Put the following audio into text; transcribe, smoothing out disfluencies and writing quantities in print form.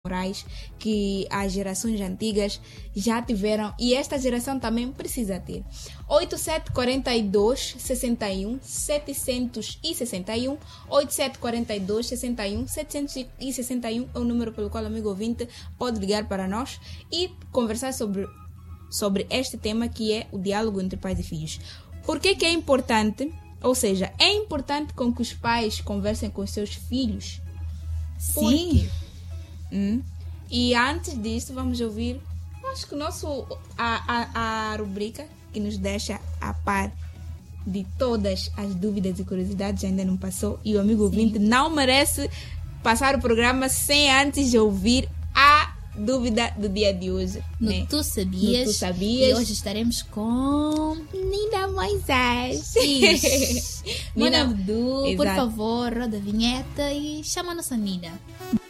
morais que as gerações antigas já tiveram e esta geração também precisa ter. 8742 61 761 8742 61 761 é o número pelo qual o amigo ouvinte pode ligar para nós e conversar sobre este tema que é o diálogo entre pais e filhos. Por que é importante? Ou seja, é importante com que os pais conversem com os seus filhos. Sim. E antes disso, vamos ouvir, acho que a rubrica que nos deixa a par de todas as dúvidas e curiosidades ainda não passou. E o amigo ouvinte não merece passar o programa sem antes de ouvir a dúvida do dia de hoje. No Tu Sabias. No Tu Sabias. E hoje estaremos com Nina Moisés. Nina Abdu, por Exato. favor, roda a vinheta e chama a nossa Nina.